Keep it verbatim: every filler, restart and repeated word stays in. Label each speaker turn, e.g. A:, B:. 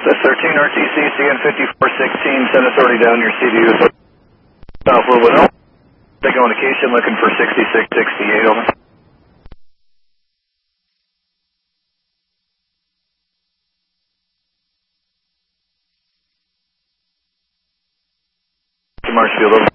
A: The thirteen R T C C N fifty-four sixteen, send authority down your C D U. South Louisville Hill. Take on occasion looking for sixty-six sixty-eight, over. Marshfield, over.